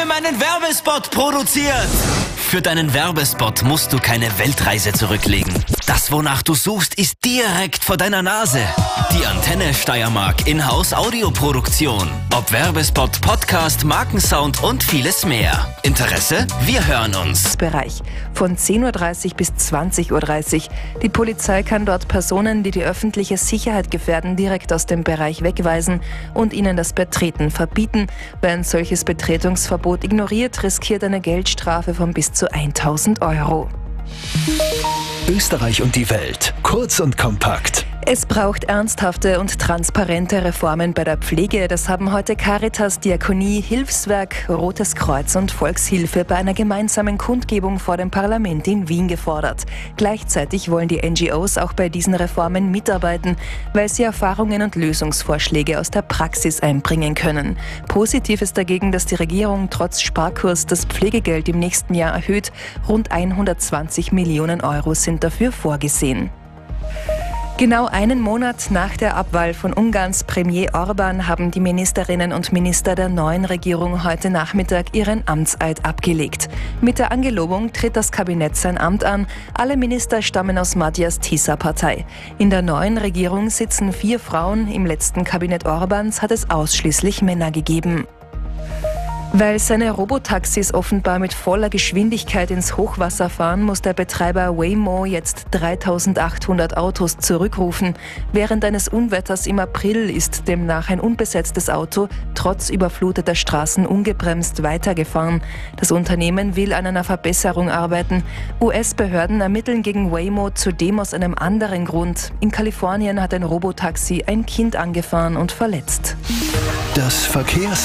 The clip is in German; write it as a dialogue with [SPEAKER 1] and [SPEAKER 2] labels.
[SPEAKER 1] mir meinen Werbespot produziert. Für deinen Werbespot musst du keine Weltreise zurücklegen. Das, wonach du suchst, ist direkt vor deiner Nase. Die Antenne Steiermark Inhouse Audioproduktion. Ob Werbespot, Podcast, Markensound und vieles mehr. Interesse? Wir hören uns.
[SPEAKER 2] Bereich von 10:30 Uhr bis 20:30 Uhr. Die Polizei kann dort Personen, die die öffentliche Sicherheit gefährden, direkt aus dem Bereich wegweisen und ihnen das Betreten verbieten. Wer ein solches Betretungsverbot ignoriert, riskiert eine Geldstrafe von bis zu 1.000 Euro.
[SPEAKER 3] Österreich und die Welt. Kurz und kompakt.
[SPEAKER 2] Es braucht ernsthafte und transparente Reformen bei der Pflege. Das haben heute Caritas, Diakonie, Hilfswerk, Rotes Kreuz und Volkshilfe bei einer gemeinsamen Kundgebung vor dem Parlament in Wien gefordert. Gleichzeitig wollen die NGOs auch bei diesen Reformen mitarbeiten, weil sie Erfahrungen und Lösungsvorschläge aus der Praxis einbringen können. Positiv ist dagegen, dass die Regierung trotz Sparkurs das Pflegegeld im nächsten Jahr erhöht. Rund 120 Millionen Euro sind dafür vorgesehen. Genau einen Monat nach der Abwahl von Ungarns Premier Orbán haben die Ministerinnen und Minister der neuen Regierung heute Nachmittag ihren Amtseid abgelegt. Mit der Angelobung tritt das Kabinett sein Amt an. Alle Minister stammen aus Matthias Tisza-Partei. In der neuen Regierung sitzen 4 Frauen. Im letzten Kabinett Orbáns hat es ausschließlich Männer gegeben. Weil seine Robotaxis offenbar mit voller Geschwindigkeit ins Hochwasser fahren, muss der Betreiber Waymo jetzt 3.800 Autos zurückrufen. Während eines Unwetters im April ist demnach ein unbesetztes Auto trotz überfluteter Straßen ungebremst weitergefahren. Das Unternehmen will an einer Verbesserung arbeiten. US-Behörden ermitteln gegen Waymo zudem aus einem anderen Grund. In Kalifornien hat ein Robotaxi ein Kind angefahren und verletzt.
[SPEAKER 3] Das